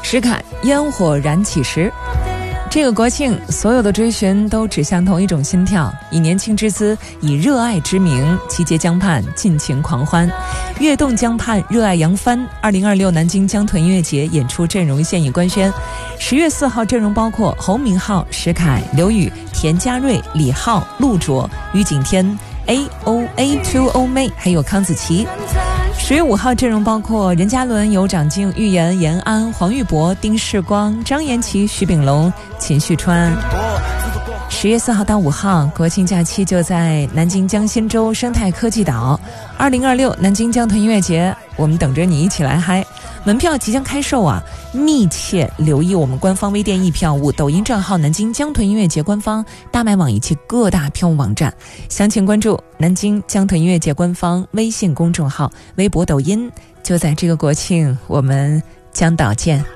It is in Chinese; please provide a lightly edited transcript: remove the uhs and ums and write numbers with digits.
石凯烟火燃起时。这个国庆，所有的追寻都指向同一种心跳，以年轻之姿，以热爱之名，集结江畔，尽情狂欢。跃动江畔，热爱扬帆。2026南京江豚音乐节演出阵容现已官宣，10月4号阵容包括侯明昊、石凯、刘宇、田佳瑞、李浩、陆卓、于景天、AOA2 欧妹，还有康子琪。10月5号阵容包括任嘉伦、尤长靖、喻言、延安、黄玉博、丁世光、张延琪、徐秉龙、秦旭川。10月4号到5号国庆假期就在南京江心洲生态科技岛。2026南京江豚音乐节，我们等着你一起来嗨！门票即将开售啊，密切留意我们官方微店易票务、抖音账号南京江豚音乐节官方、大麦网以及各大票务网站，详情关注南京江豚音乐节官方微信公众号、微博、抖音。就在这个国庆，我们江岛见。